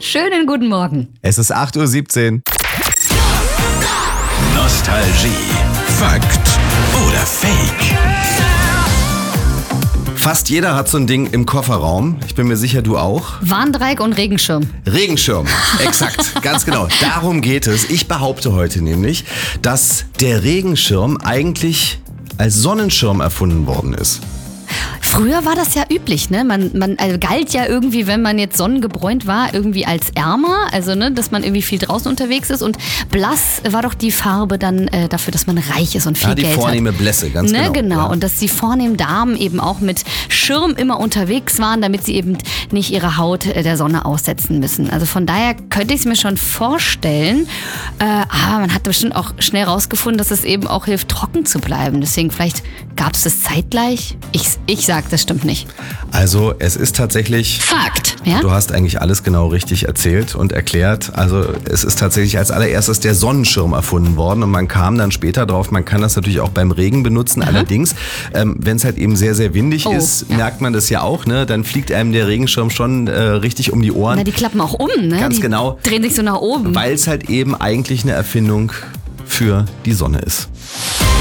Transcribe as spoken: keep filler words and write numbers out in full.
schönen guten Morgen. Es ist acht Uhr siebzehn. Nostalgie. Fakt oder Fake? Fast jeder hat so ein Ding im Kofferraum. Ich bin mir sicher, du auch. Warndreieck und Regenschirm. Regenschirm, exakt, ganz genau. Darum geht es. Ich behaupte heute nämlich, dass der Regenschirm eigentlich als Sonnenschirm erfunden worden ist. Früher war das ja üblich, ne? Man, man also galt ja irgendwie, wenn man jetzt sonnengebräunt war, irgendwie als ärmer, also ne, dass man irgendwie viel draußen unterwegs ist. Und blass war doch die Farbe dann äh, dafür, dass man reich ist und viel ja, die Geld hat. vornehme Blässe, ganz ne, genau. Genau, Ja. und dass die vornehmen Damen eben auch mit Schirm immer unterwegs waren, damit sie eben nicht ihre Haut äh, der Sonne aussetzen müssen. Also von daher könnte ich es mir schon vorstellen, äh, aber man hat bestimmt auch schnell rausgefunden, dass es eben auch hilft, trocken zu bleiben. Deswegen vielleicht gab es das zeitgleich. Ich, ich sag, das stimmt nicht. Also es ist tatsächlich... Fakt, ja? Du hast eigentlich alles genau richtig erzählt und erklärt. Also es ist tatsächlich als allererstes der Sonnenschirm erfunden worden und man kam dann später drauf, man kann das natürlich auch beim Regen benutzen. Aha. Allerdings, ähm, wenn es halt eben sehr, sehr windig Oh, ist, ja. merkt man das ja auch, ne? Dann fliegt einem der Regenschirm schon äh, richtig um die Ohren. Na, die klappen auch um, ne? Ganz die genau. drehen sich so nach oben. Weil es halt eben eigentlich eine Erfindung für die Sonne ist.